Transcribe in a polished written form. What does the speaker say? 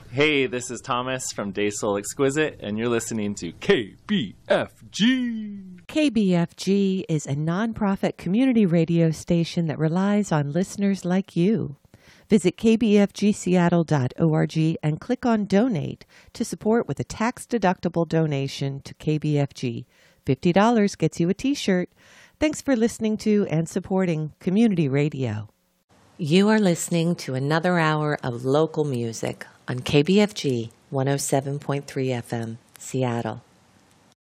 Hey, this is Thomas from Day Soul Exquisite, and you're listening to KBFG. KBFG is a nonprofit community radio station that relies on listeners like you. Visit kbfgseattle.org and click on Donate to support with a tax-deductible donation to KBFG. $50 gets you a t-shirt. Thanks for listening to and supporting community radio. You are listening to another hour of local music on KBFG 107.3 FM, Seattle.